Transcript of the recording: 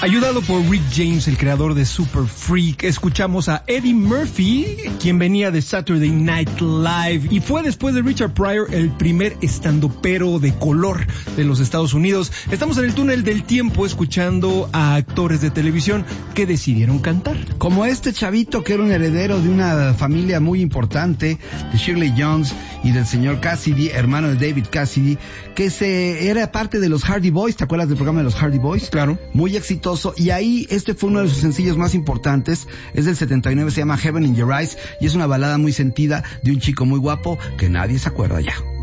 Ayudado por Rick James, el creador de Super Freak, escuchamos a Eddie Murphy, quien venía de Saturday Night Live y fue después de Richard Pryor el primer estandopero de color de los Estados Unidos. Estamos en el túnel del tiempo escuchando a actores de televisión que decidieron cantar. Como este chavito que era un heredero de una familia muy importante, de Shirley Jones y del señor Cassidy, hermano de David Cassidy, que era parte de los Hardy Boys. ¿Te acuerdas del programa de los Hardy Boys? Claro. Muy exitoso. Y ahí este fue uno de sus sencillos más importantes. Es del 79, se llama Heaven in Your Eyes y es una balada muy sentida de un chico muy guapo que nadie se acuerda ya.